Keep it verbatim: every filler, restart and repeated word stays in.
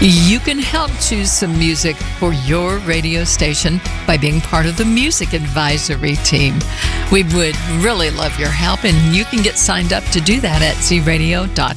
You can help choose some music for your radio station by being part of the music advisory team. We would really love your help, and you can get signed up to do that at z radio dot com.